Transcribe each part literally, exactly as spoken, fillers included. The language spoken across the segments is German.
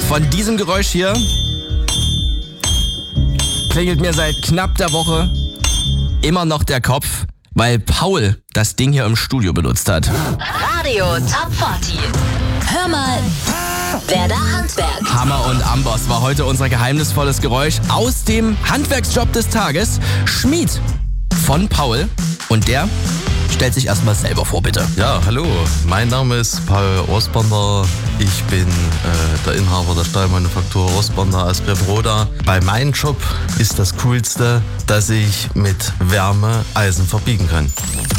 von diesem Geräusch hier klingelt mir seit knapp der Woche immer noch der Kopf, weil Paul das Ding hier im Studio benutzt hat. Radio Top vierzig. Hör mal, wer da handwerkt. Hammer und Amboss war heute unser geheimnisvolles Geräusch aus dem Handwerksjob des Tages. Schmied von Paul. Und der stellt sich erstmal selber vor, bitte. Ja, hallo, mein Name ist Paul Rostbander. Ich bin äh, der Inhaber der Stahlmanufaktur Rostbander aus Grevenroda. Bei meinem Job ist das Coolste, dass ich mit Wärme Eisen verbiegen kann.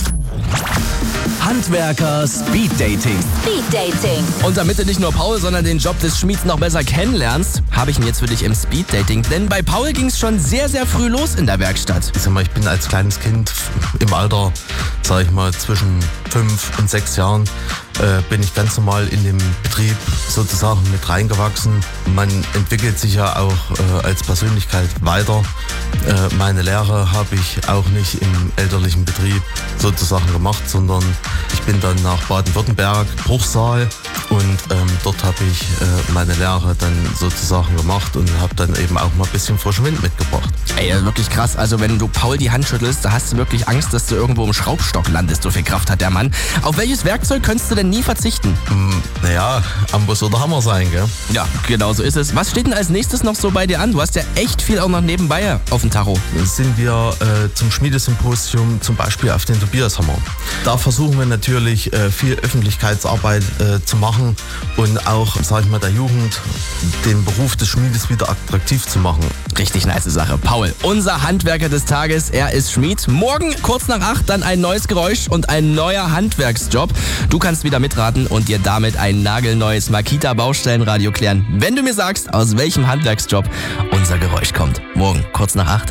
Handwerker Speed Dating. Speed Dating. Und damit du nicht nur Paul, sondern den Job des Schmieds noch besser kennenlernst, habe ich ihn jetzt für dich im Speed Dating. Denn bei Paul ging es schon sehr, sehr früh los in der Werkstatt. Ich sag mal, ich bin als kleines Kind im Alter, sag ich mal, zwischen fünf und sechs Jahren, äh, bin ich ganz normal in den Betrieb sozusagen mit reingewachsen. Man entwickelt sich ja auch äh, als Persönlichkeit weiter. Äh, meine Lehre habe ich auch nicht im elterlichen Betrieb sozusagen gemacht, sondern ich bin dann nach Baden-Württemberg, Bruchsal, und ähm, dort habe ich äh, meine Lehre dann sozusagen gemacht und habe dann eben auch mal ein bisschen frischen Wind mitgebracht. Ey, das ist wirklich krass. Also wenn du Paul die Hand schüttelst, da hast du wirklich Angst, dass du irgendwo im Schraubstock landest. So viel Kraft hat der Mann. Auf welches Werkzeug könntest du denn nie verzichten? Hm, naja, Amboss oder Hammer sein, gell? Ja, genau so ist es. Was steht denn als nächstes noch so bei dir an? Du hast ja echt viel auch noch nebenbei auf dem Tacho. Jetzt sind wir äh, zum Schmiedesymposium zum Beispiel auf den Tobias-Hammer. Da versuchen wir natürlich äh, viel Öffentlichkeitsarbeit äh, zu machen und auch, sag ich mal, der Jugend den Beruf des Schmiedes wieder attraktiv zu machen. Richtig nice Sache. Paul, unser Handwerker des Tages, er ist Schmied. Morgen kurz nach acht dann ein neues Geräusch und ein neuer Handwerksjob. Du kannst wieder mitraten und dir damit ein nagelneues Makita Baustellenradio klären, wenn du mir sagst, aus welchem Handwerksjob unser Geräusch kommt. Morgen kurz nach acht.